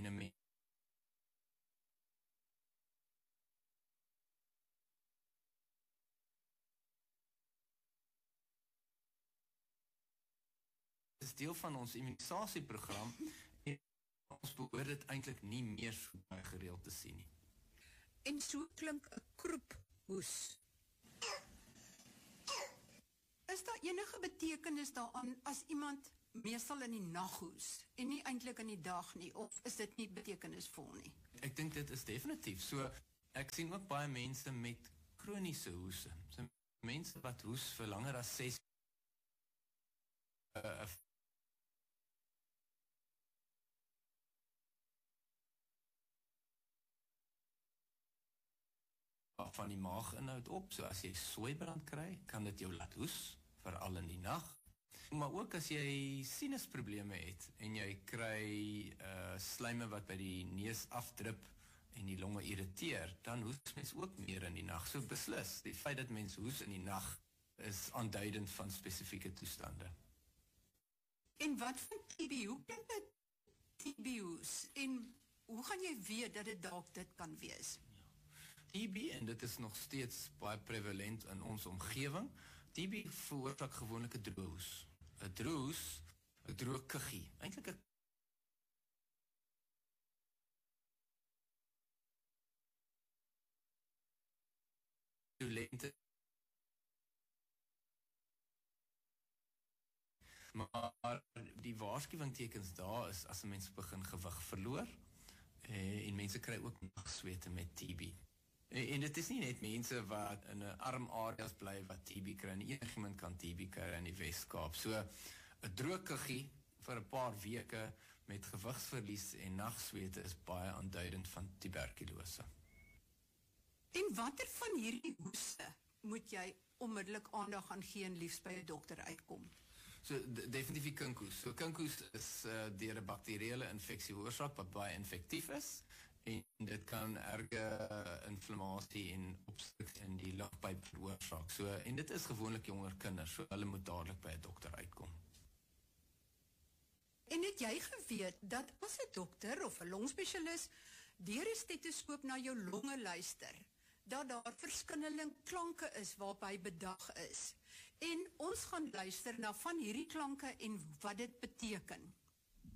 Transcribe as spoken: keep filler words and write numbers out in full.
en 'n mens is deel van ons immunisasieprogram en ons behoort dit eintlik nie meer so baie gereeld te sien nie. En so klink 'n kroephoes. Is daar enige betekenis daaraan as iemand meestal in die nag hoes en nie eintlik in die dag nie, of is dit nie betekenisvol nie? Ek dink dit is definitief. So, ek sien ook baie mense met kroniese hoese. So, mense wat hoes vir langer as ses uh, van die maaginhoud op, so as jy soeibrand kry, kan dit jou laat hoes, veral in die nag. Maar ook as jy sinusprobleme het, en jy kry uh, slijme wat by die neus afdrip, en die longe irriteer, dan hoes mens ook meer in die nag. So beslis, die feit dat mens hoes in die nag, is aanduidend van spesifieke toestande. En wat van T B? Hoe kan dit T B hoes? En hoe gaan jy weet dat dit dalk dit kan wees? T B, en dit is nog steeds baie prevalent in ons omgewing, T B veroorsaak gewoonlik 'n drooghoes. 'n Drooghoes, 'n droë kuggie. Eintlik 'n lente. Maar die waarskuwingtekens daar is as 'n mens begin gewig verloor, eh, en mense kry ook nagswete met T B. En dit is nie net mense wat in 'n arm areas bly wat T B kry, en enigiemand kan T B kry in die Wes-Kaap. So, 'n droë kuggie vir 'n paar weke met gewigsverlies en nagswete is baie aanduidend van tuberkulose. En watter van hierdie hoeste moet jy onmiddellik aandag aan gee en liefs by 'n dokter uitkom? So, definitief die kinkhoes. So, kinkhoes is uh, deur 'n bakteriële infeksie veroorsaak wat baie infektief is, en dit kan erge uh, inflammasie en opstuk in die lugpyp veroorsaak. So, en dit is gewoonlik jonger kinders, so hulle moet dadelik by 'n dokter uitkom. En het jy geweet dat as 'n dokter of 'n longspesialis deur 'n stetoskoop na jou longe luister, dat daar verskillende klanke is waarby bedag is. En ons gaan luister na van hierdie klanke en wat dit beteken.